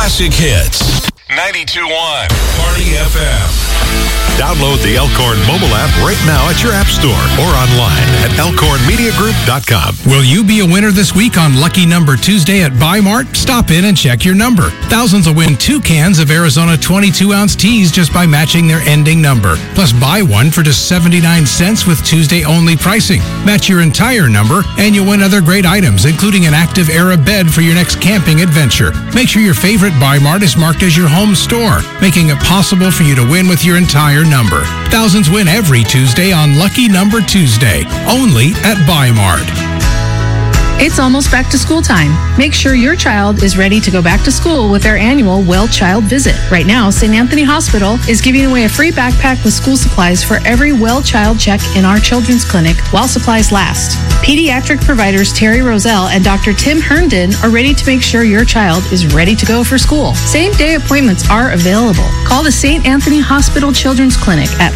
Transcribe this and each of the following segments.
Classic Hits. 92.1 Party FM. Download the Elkhorn mobile app right now at your app store or online at elkhornmediagroup.com. Will you be a winner this week on Lucky Number Tuesday at Buy Mart? Stop in and check your number. Thousands will win 2 cans of Arizona 22-ounce teas just by matching their ending number. Plus, buy one for just 79 cents with Tuesday-only pricing. Match your entire number, and you'll win other great items, including an Active Era bed for your next camping adventure. Make sure your favorite Buy Mart is marked as your home store, making it possible for you to win with your entire number. Thousands win every Tuesday on Lucky Number Tuesday, only at Buy Mart. It's almost back to school time. Make sure your child is ready to go back to school with their annual Well Child Visit. Right now, St. Anthony Hospital is giving away a free backpack with school supplies for every Well Child check in our children's clinic while supplies last. Pediatric providers Terry Roselle and Dr. Tim Herndon are ready to make sure your child is ready to go for school. Same-day appointments are available. Call the St. Anthony Hospital Children's Clinic at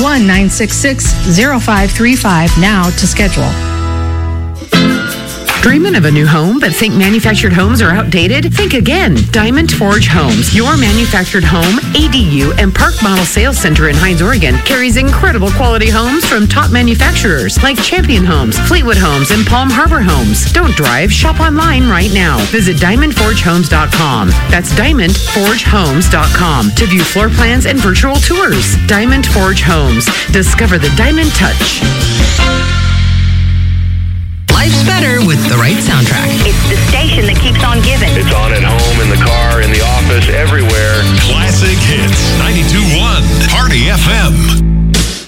541-966-0535 now to schedule. Dreaming of a new home but think manufactured homes are outdated? Think again. Diamond Forge Homes, your manufactured home, ADU, and park model sales center in Hines, Oregon, carries incredible quality homes from top manufacturers like Champion Homes, Fleetwood Homes, and Palm Harbor Homes. Don't drive, shop online right now. Visit DiamondForgeHomes.com. That's DiamondForgeHomes.com to view floor plans and virtual tours. Diamond Forge Homes. Discover the Diamond Touch. Life's better with the right soundtrack. It's the station that keeps on giving. It's on at home, in the car, in the office, everywhere. Classic Hits. 92.1 Party FM.